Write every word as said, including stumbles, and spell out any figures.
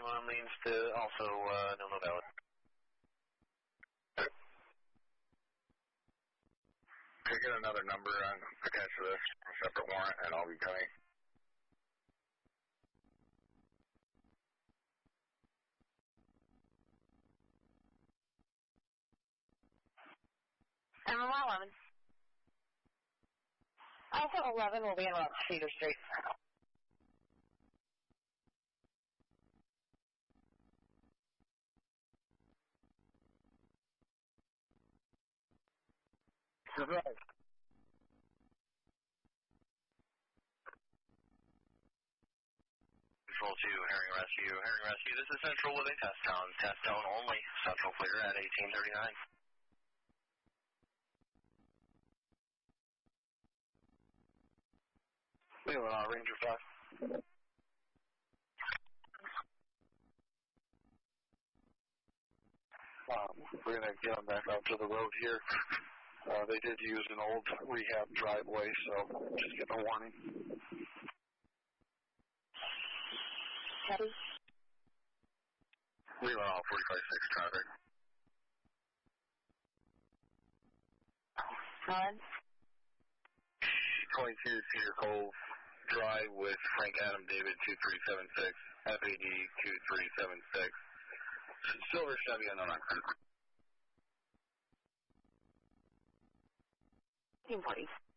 one leans to also uh, no, no valid. Can I get another number on attached to this separate warrant, and I'll be coming. I'm on eleven. Also eleven will be in Cedar Street. Surprise. Control two, Herring Rescue. Herring Rescue, this is Central with a test tone. Test tone only. Central clear at eighteen thirty-nine. Leland, uh, Ranger five. Um, we're going to get them back out to the road here. Uh, they did use an old rehab driveway, so just getting a warning. Copy. Leland, all forty-five six traffic. On. twenty-two Cedar Cove Drive with Frank Adam David two three seven six, F A D two three seven six. Silver Chevy unknown on cruise. fifteen forty.